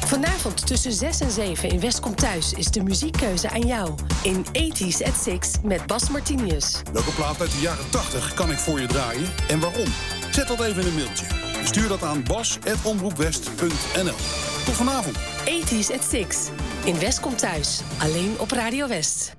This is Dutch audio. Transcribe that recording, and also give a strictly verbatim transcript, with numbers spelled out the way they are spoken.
Vanavond tussen zes en zeven in West Komt Thuis is de muziekkeuze aan jou. In eighties at six met Bas Martinius. Welke plaat uit de jaren tachtig kan ik voor je draaien en waarom? Zet dat even in een mailtje. Stuur dat aan bas at omroepwest punt n l. Tot vanavond. eighties at six in West Komt Thuis. Alleen op Radio West.